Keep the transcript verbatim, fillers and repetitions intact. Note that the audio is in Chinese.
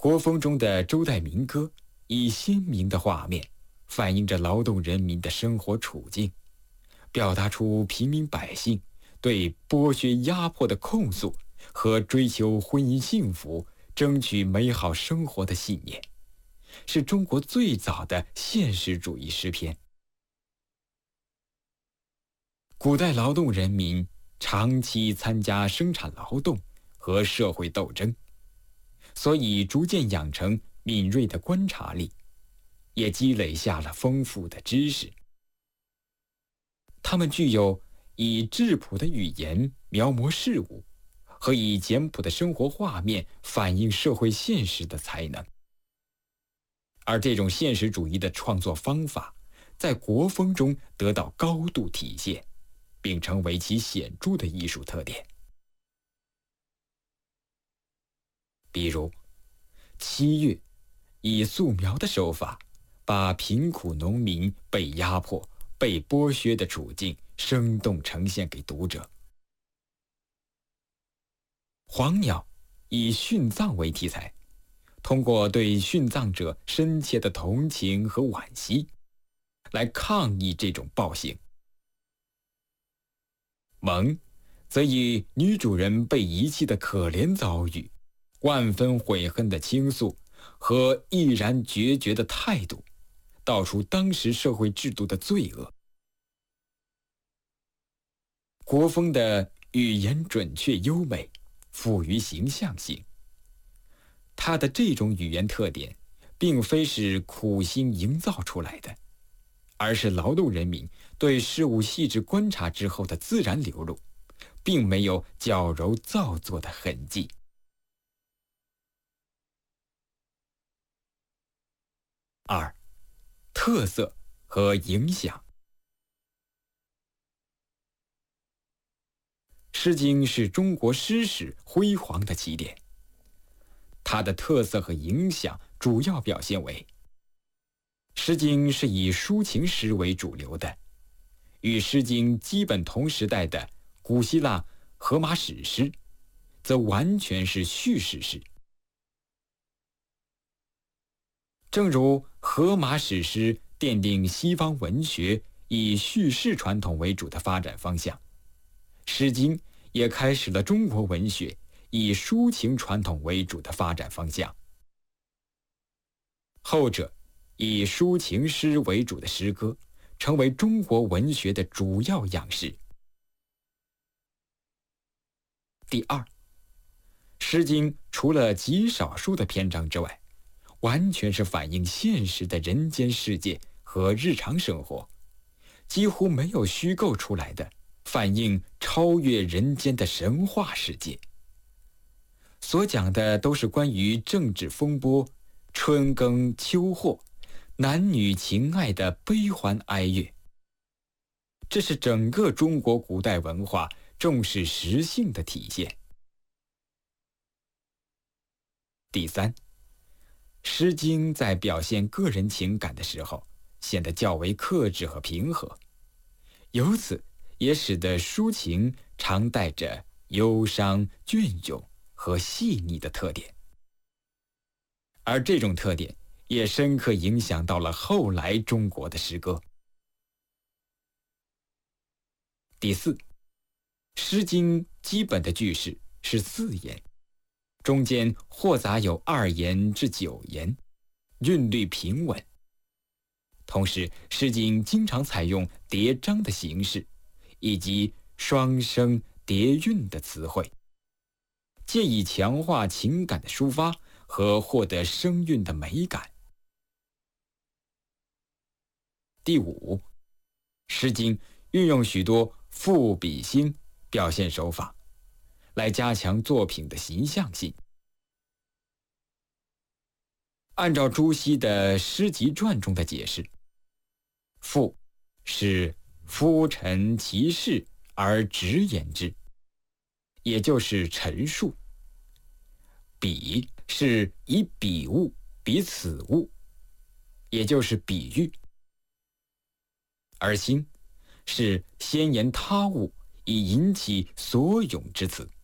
国风中的周代民歌以鲜明的画面反映着劳动人民的生活处境，表达出平民百姓对剥削压迫的控诉和追求婚姻幸福、争取美好生活的信念，是中国最早的现实主义诗篇。古代劳动人民长期参加生产劳动和社会斗争，所以逐渐养成敏锐的观察力，也积累下了丰富的知识。他们具有以质朴的语言描摹事物和以简朴的生活画面反映社会现实的才能。而这种现实主义的创作方法在国风中得到高度体现，并成为其显著的艺术特点。比如七月以素描的手法，把贫苦农民被压迫、被剥削的处境生动呈现给读者。黄鸟以殉葬为题材，通过对殉葬者深切的同情和惋惜，来抗议这种暴行。萌则以女主人被遗弃的可怜遭遇、万分悔恨的倾诉和毅然决绝的态度，道出当时社会制度的罪恶。国风的语言准确优美，富于形象性。它的这种语言特点，并非是苦心营造出来的，而是劳动人民对事物细致观察之后的自然流露，并没有矫揉造作的痕迹。二、特色和影响。《诗经》是中国诗史辉煌的起点，它的特色和影响主要表现为：《诗经》是以抒情诗为主流的，与《诗经》基本同时代的古希腊荷马史诗，则完全是叙事诗。正如荷马史诗奠定西方文学以叙事传统为主的发展方向，《诗经》也开始了中国文学以抒情传统为主的发展方向。后者以抒情诗为主的诗歌，成为中国文学的主要样式。第二，《诗经》除了极少数的篇章之外，完全是反映现实的人间世界和日常生活，几乎没有虚构出来的反映超越人间的神话世界。所讲的都是关于政治风波、春耕秋获、男女情爱的悲欢哀乐。这是整个中国古代文化重视实性的体现。第三，《诗经》在表现个人情感的时候，显得较为克制和平和，由此也使得抒情常带着忧伤、隽永和细腻的特点，而这种特点也深刻影响到了后来中国的诗歌。第四，《诗经》基本的句式是四言，中间或杂有二言至九言，韵律平稳。同时，《诗经》经常采用叠章的形式，以及双声叠韵的词汇，借以强化情感的抒发和获得声韵的美感。第五，《诗经》运用许多赋比兴表现手法，来加强作品的形象性。按照朱熹的《诗集传》中的解释，赋是夫陈其事而直言之，也就是陈述；比是以彼物比此物，也就是比喻；而兴是先言他物，以引起所咏之词。